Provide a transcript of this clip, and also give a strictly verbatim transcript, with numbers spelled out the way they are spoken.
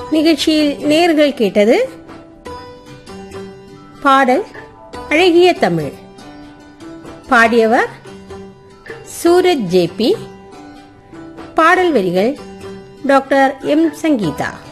நிகழ்ச்சியில் நேர்கள் கேட்டது பாடல் அழகிய தமிழ். பாடியவர் சூரஜ் ஜே பி. பாடல் வரிகள் டாக்டர் எம் சங்கீதா.